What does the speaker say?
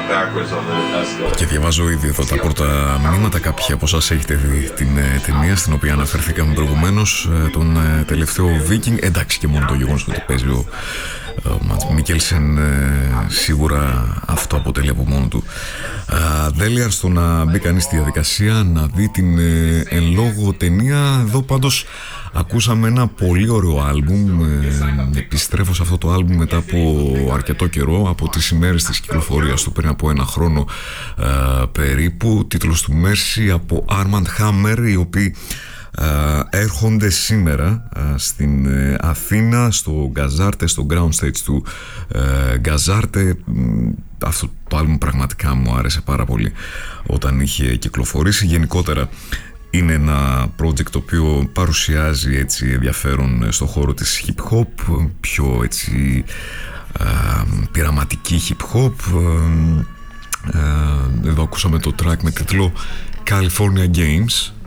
Και διαβάζω ήδη εδώ τα πρώτα μηνύματα. Κάποιοι από εσάς έχετε δει την ταινία στην οποία αναφερθήκαμε προηγουμένως, τον τελευταίο Viking. Εντάξει, και μόνο το γεγονός ότι παίζει ο Μίκελσεν, σίγουρα αυτό αποτελεί από μόνο του δέλεαρ στο να μπει κανείς στη διαδικασία να δει την εν λόγω ταινία. Εδώ πάντως ακούσαμε ένα πολύ ωραίο άλμπουμ. Επιστρέφω σε αυτό το άλμπουμ μετά από αρκετό καιρό, από τις ημέρες της κυκλοφορίας του πριν από ένα χρόνο περίπου. Τίτλος του Mercy από Armand Hammer, οι οποίοι έρχονται σήμερα στην Αθήνα, στο Γκαζάρτε, στο ground stage του Γκαζάρτε. Αυτό το άλμπουμ πραγματικά μου άρεσε πάρα πολύ όταν είχε κυκλοφορήσει. Γενικότερα είναι ένα project το οποίο παρουσιάζει έτσι ενδιαφέρον στο χώρο της hip hop, πιο έτσι πειραματική hip hop. Εδώ ακούσαμε το track με τίτλο California Games.